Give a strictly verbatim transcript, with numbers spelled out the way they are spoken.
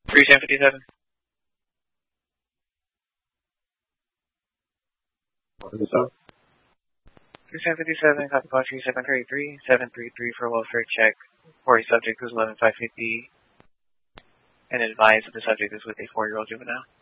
three ten fifty-seven. three ten fifty-seven, copy call three seven three three, seven three three for welfare check for a subject who's eleven five fifty, and advise that the subject is with a four-year-old juvenile.